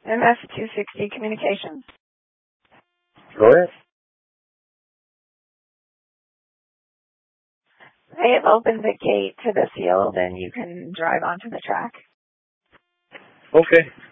MS-260 Communications. Go ahead. I have opened the gate to the field and you can drive onto the track. Okay.